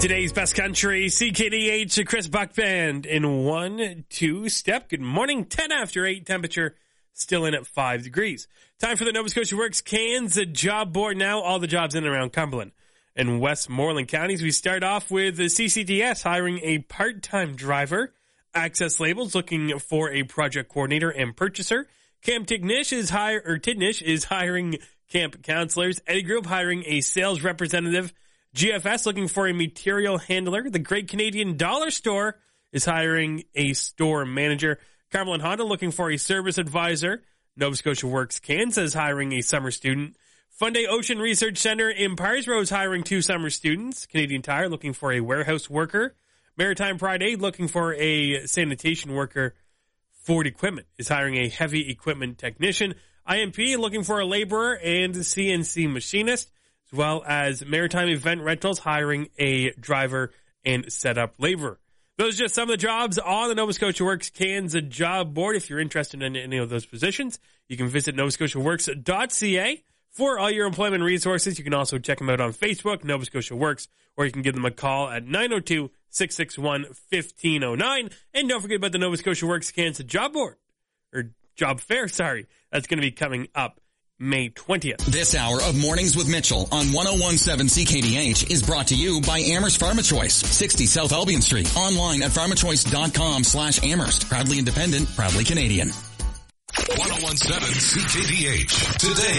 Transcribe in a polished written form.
Today's best country, CKDH, Chris Buck Band in 1-2 step. Good morning, 10 after 8, temperature still in at 5 degrees. Time for the Nova Scotia Works Cans job board now. All the jobs in and around Cumberland and Westmoreland counties. We start off with the CCTS hiring a part-time driver. Access Labels looking for a project coordinator and purchaser. Camp Tignish is hiring camp counselors. Eddie Group hiring a sales representative. GFS looking for a material handler. The Great Canadian Dollar Store is hiring a store manager. Cumberland Honda looking for a service advisor. Nova Scotia Works Kansas is hiring a summer student. Funday Ocean Research Center in Parsboro is hiring 2 summer students. Canadian Tire looking for a warehouse worker. Maritime Pride Aid looking for a sanitation worker. Ford Equipment is hiring a heavy equipment technician. IMP looking for a laborer and CNC machinist, as well as Maritime Event Rentals hiring a driver and setup laborer. Those are just some of the jobs on the Nova Scotia Works Cans job board. If you're interested in any of those positions, you can visit novascotiaworks.ca for all your employment resources. You can also check them out on Facebook, Nova Scotia Works, or you can give them a call at 902-661-1509. And don't forget about the Nova Scotia Works Cans job board, or job fair, sorry. That's going to be coming up May 20th. This hour of Mornings with Mitchell on 101.7 CKDH is brought to you by Amherst Pharmachoice, 60 South Albion Street. Online at pharmachoice.com/Amherst. Proudly independent, proudly Canadian. 101.7 CKDH. Today